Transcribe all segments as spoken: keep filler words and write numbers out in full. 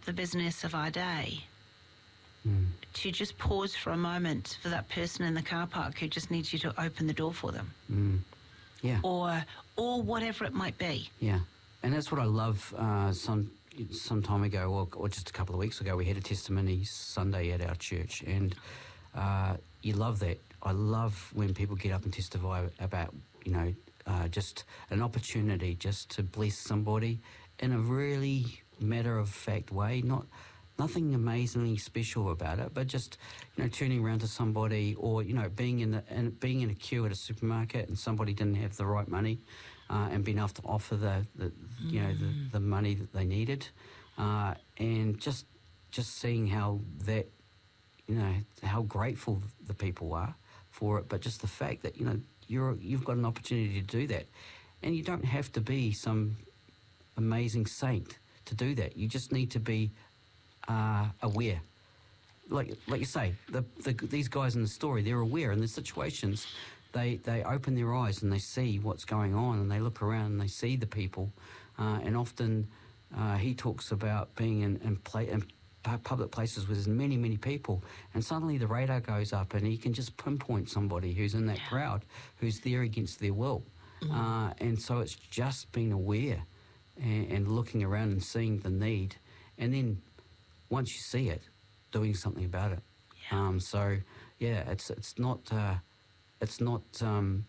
the business of our day, Mm. to just pause for a moment for that person in the car park who just needs you to open the door for them. Mm. Yeah. Or or whatever it might be. Yeah. And that's what I love. Uh, some some time ago, or, or just a couple of weeks ago, we had a testimony Sunday at our church, and uh, you love that. I love when people get up and testify about, you know, uh, just an opportunity just to bless somebody in a really matter-of-fact way, not nothing amazingly special about it, but just, you know, turning around to somebody, or, you know, being in the in, being in a queue at a supermarket and somebody didn't have the right money, uh, and being able to offer the, the you know the, the money that they needed, uh, and just just seeing how that, you know, how grateful the people are for it, but just the fact that, you know, you're you've got an opportunity to do that, and you don't have to be some amazing saint to do that. You just need to be uh, aware. Like like you say, the, the these guys in the story, they're aware in the situations. They they open their eyes and they see what's going on, and they look around and they see the people. Uh, and often uh, he talks about being in in, play, in public places with many many people, and suddenly the radar goes up, and he can just pinpoint somebody who's in that Yeah. crowd, who's there against their will. Mm. Uh, and so it's just being aware and, and looking around and seeing the need, and then once you see it, doing something about it. Yeah. Um, so yeah, it's it's not uh, it's not um,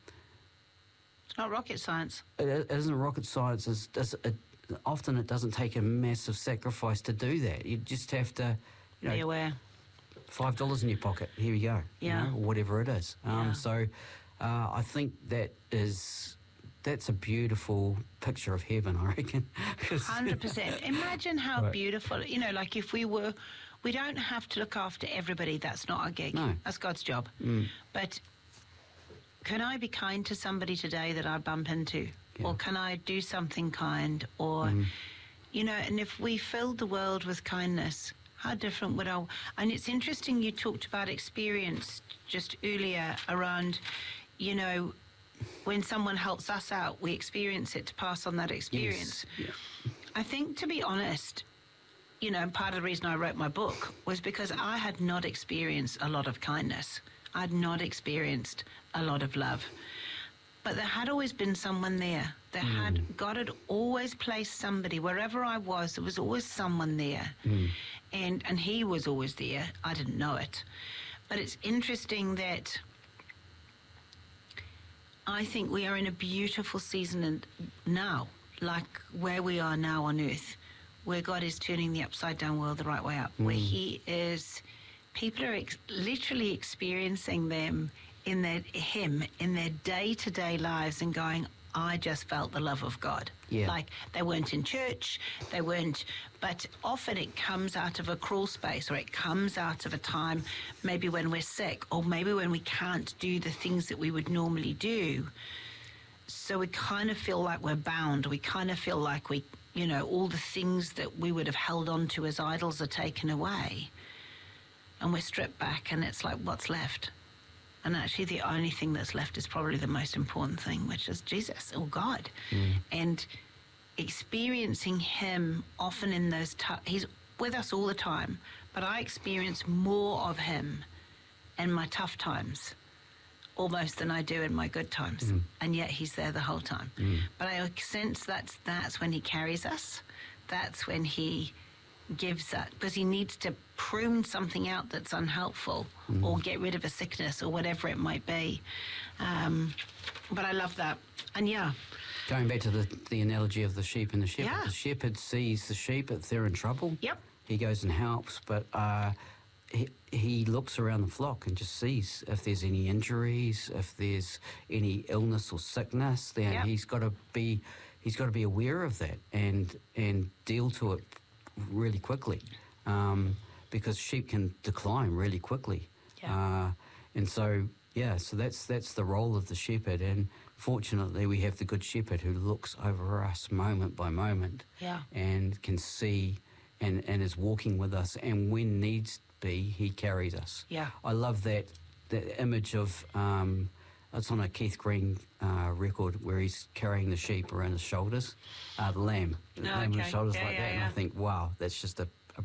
It's not rocket science. it, it isn't rocket science. It's, it's, it, often it doesn't take a massive sacrifice to do that. You just have to, you Be know, aware. five dollars in your pocket. Here you go. Yeah. You know, or whatever it is. Um, Yeah. So uh, I think that is that's a beautiful picture of heaven, I reckon. 'Cause- Hundred percent. Imagine how Right. beautiful. You know, like if we were, we don't have to look after everybody. That's not our gig. No. That's God's job. Mm. But can I be kind to somebody today that I bump into, Yeah. or can I do something kind, or Mhm. you know? And if we filled the world with kindness, how different would our? And it's interesting. You talked about experience just earlier around, you know. When someone helps us out, we experience it to pass on that experience. Yes. Yeah. I think, to be honest, you know, part of the reason I wrote my book was because I had not experienced a lot of kindness. I'd not experienced a lot of love. But there had always been someone there. There had, God had always placed somebody, wherever I was, there was always someone there. Mm. And, and he was always there. I didn't know it. But it's interesting that I think we are in a beautiful season and now, like where we are now on earth, where God is turning the upside down world the right way up, where he is, people are ex- literally experiencing them in their, him, in their day-to-day lives and going, I just felt the love of God. Yeah. Like they weren't in church, they weren't, but often it comes out of a crawl space, or it comes out of a time maybe when we're sick, or maybe when we can't do the things that we would normally do. So we kind of feel like we're bound. We kind of feel like we, you know, all the things that we would have held on to as idols are taken away. And we're stripped back, and it's like, what's left? And actually the only thing that's left is probably the most important thing, which is Jesus or God. Mm. And experiencing him often in those times, he's with us all the time, but I experience more of him in my tough times almost than I do in my good times. Mm. And yet he's there the whole time. Mm. But I sense that's, that's when he carries us. That's when he gives that, because he needs to prune something out that's unhelpful, Mm. or get rid of a sickness or whatever it might be. Um, but I love that. And yeah, Going back to the, the analogy of the sheep and the shepherd, Yeah. the shepherd sees the sheep if they're in trouble. Yep. He goes and helps, but uh, he, he looks around the flock and just sees if there's any injuries, if there's any illness or sickness. Then Yep. he's got to be he's got to be aware of that and and deal to it really quickly, um, because sheep can decline really quickly. Yeah. Uh, and so, yeah, so that's that's the role of the shepherd. And fortunately, we have the good shepherd who looks over us moment by moment, Yeah. and can see and, and is walking with us. And when needs be, he carries us. Yeah. I love that, that image of, um, it's on a Keith Green uh, record where he's carrying the sheep around his shoulders, uh, the lamb, the Oh, lamb on okay. his shoulders Yeah, like yeah, that. And I yeah. think, wow, that's just a